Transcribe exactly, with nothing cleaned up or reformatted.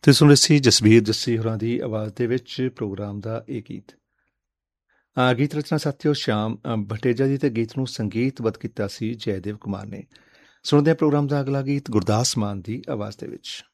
ਤੁਸੀਂ ਸੁਣ ਰਹੇ ਸੀ ਜਸਬੀਰ ਜੱਸੀ ਹੋਰਾਂ ਦੀ ਆਵਾਜ਼ ਦੇ ਵਿੱਚ ਪ੍ਰੋਗਰਾਮ ਦਾ ਇਹ ਗੀਤ। ਅ, ਗੀਤ ਰਚਨਾ ਸਾਥੀਓ ਸ਼ਾਮ ਅ, ਭਟੇਜਾ ਜੀ ਤੇ ਗੀਤ ਨੂੰ ਸੰਗੀਤਬੱਧ ਕੀਤਾ ਸੀ ਜੈਦੇਵ ਕੁਮਾਰ ਨੇ। ਸੁਣਦੇ ਹਾਂ ਪ੍ਰੋਗਰਾਮ ਦਾ ਅਗਲਾ ਗੀਤ ਗੁਰਦਾਸ ਮਾਨ ਦੀ ਆਵਾਜ਼ ਦੇ ਵਿੱਚ।